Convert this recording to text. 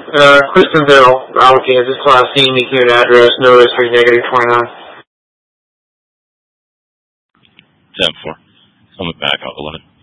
Cliftonville, Raleigh, Kansas, Class C, meet address, no history, -29. 10-4. Coming back, I'll let it.